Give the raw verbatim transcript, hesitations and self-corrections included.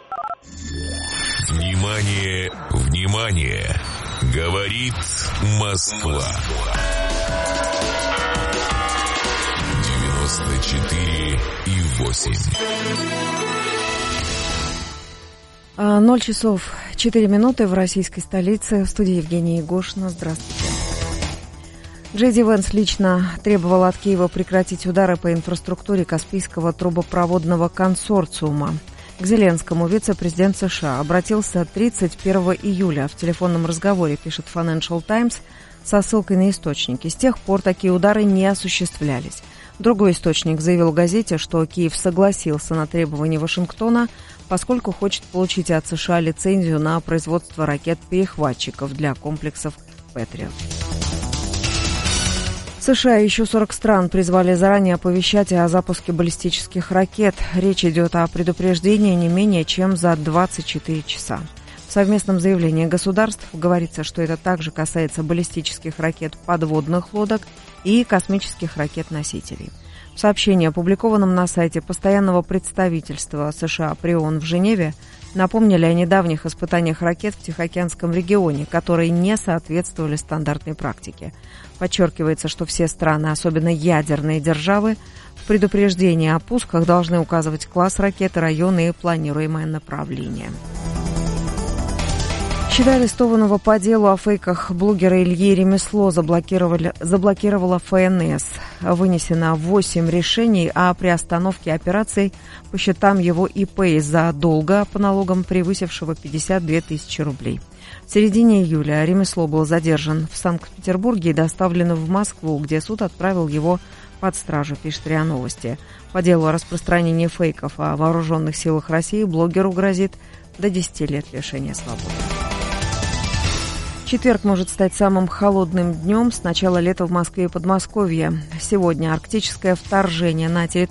Внимание, внимание! Говорит Москва. девяносто четыре и восемь. Ноль часов четыре минуты в российской столице. В студии Евгения Егошина. Здравствуйте. Джей Ди Венс лично требовал от Киева прекратить удары по инфраструктуре Каспийского трубопроводного консорциума. К Зеленскому вице-президент США обратился тридцать первого июля. В телефонном разговоре, пишет Financial Times, со ссылкой на источники. С тех пор такие удары не осуществлялись. Другой источник заявил газете, что Киев согласился на требования Вашингтона, поскольку хочет получить от США лицензию на производство ракет-перехватчиков для комплексов «Патриот». США и еще сорок стран призвали заранее оповещать о запуске баллистических ракет. Речь идет о предупреждении не менее чем за двадцать четыре часа. В совместном заявлении государств говорится, что это также касается баллистических ракет подводных лодок и космических ракет-носителей. В сообщении, опубликованном на сайте постоянного представительства США при ООН в Женеве, напомнили о недавних испытаниях ракет в Тихоокеанском регионе, которые не соответствовали стандартной практике. Подчеркивается, что все страны, особенно ядерные державы, в предупреждении о пусках должны указывать класс ракеты, районы и планируемое направление. Счета арестованного по делу о фейках блогера Ильи Ремесло заблокировали, заблокировала эф эн эс. Вынесено восемь решений о приостановке операций по счетам его и пэ из-за долга по налогам, превысившего пятьдесят две тысячи рублей. В середине июля Ремесло был задержан в Санкт-Петербурге и доставлен в Москву, где суд отправил его под стражу, пишет РИА Новости. По делу о распространении фейков о вооруженных силах России блогеру грозит до десяти лет лишения свободы. Четверг может стать самым холодным днем с начала лета в Москве и Подмосковье. Сегодня арктическое вторжение на территорию